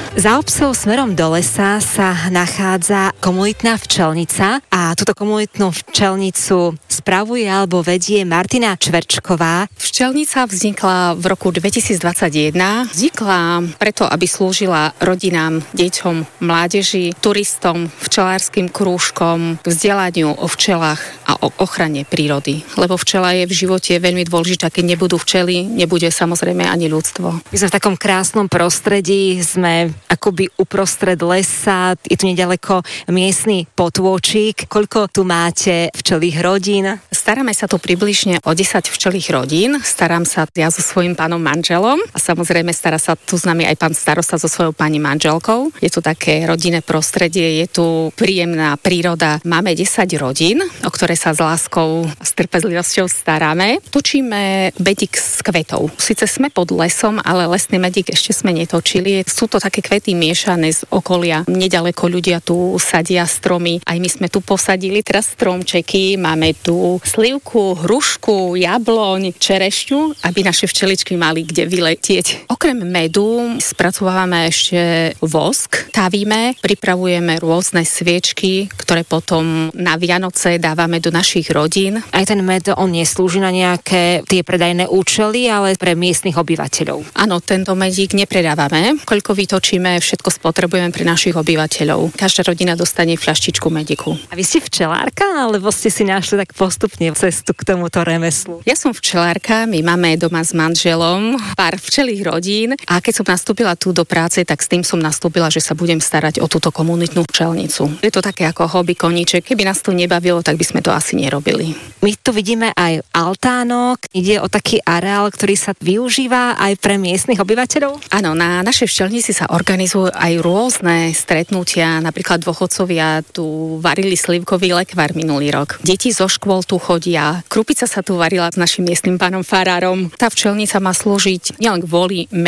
Za obcov smerom do lesa sa nachádza komunitná včelnica a túto komunitnú včelnicu spravuje alebo vedie Martina Čverčková. Včelnica vznikla v roku 2021. Vznikla preto, aby slúžila rodinám, deťom, mládeži, turistom, včelárskym krúžkom, k vzdelaniu o včelách a o ochrane prírody. Lebo včela je v živote veľmi dôležitá. Keď nebudú včely, nebude samozrejme ani ľudstvo. My sme v takom krásnom prostredí, sme akoby uprostred lesa, je tu nedaleko miestny potôčik. Koľko tu máte včelých rodín? Staráme sa tu približne o 10 včelých rodín. Starám sa ja so svojím pánom manželom a samozrejme stará sa tu s nami aj pán starosta so svojou pani manželkou. Je tu také rodinné prostredie, je tu príjemná príroda. Máme 10 rodín, o ktoré sa s láskou a s trpezlivosťou staráme. Točíme medík s kvetov. Sice sme pod lesom, ale lesný medík ešte sme netočili. Sú to také kvety miešané z okolia. Nedaleko ľudia tu sadia stromy. Aj my sme tu posadili teraz stromčeky. Máme tu slivku, hrušku, jabloň, čerešňu, aby naše včeličky mali kde vyletieť. Okrem medu spracovávame ešte vosk, tavíme, pripravujeme rôzne sviečky, ktoré potom na Vianoce dávame do našich rodín. Aj ten med, on neslúži na nejaké tie predajné účely, ale pre miestnych obyvateľov. Áno, tento medík nepredávame. Koľko vytočíme, všetko spotrebujeme pre našich obyvateľov. Každá rodina dostane fľaštičku mediku. A vy ste včelárka, alebo ste si našli tak postupne cestu k tomuto remeslu? Ja som včelárka, my máme doma s manželom pár včelých rodín a keď som nastúpila tu do práce, tak s tým som nastúpila, že sa budem starať o túto komunitnú včelnicu. Je to také ako hobby koníček. Keby nás to nebavilo, tak by sme to asi nerobili. My tu vidíme aj altánok. Ide o taký areál, ktorý sa využíva aj pre miestnych obyvateľov? Áno, na našej včelnici sa organizujú aj rôzne stretnutia. Napríklad dôchodcovia tu varili slivkový lekvár minulý rok. Deti zo škôl tu chodia. Krupica sa tu varila s našim miestnym pánom farárom. Tá včelnica má slúžiť nielen kvôli